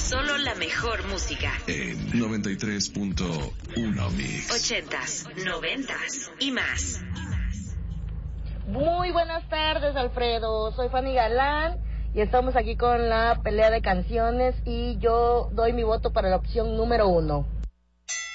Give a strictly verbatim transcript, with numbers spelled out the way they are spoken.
Solo la mejor música. En noventa y tres punto uno Mix. Ochentas, noventas y más. Muy buenas tardes, Alfredo. Soy Fanny Galán y estamos aquí con la pelea de canciones y yo doy mi voto para la opción número uno.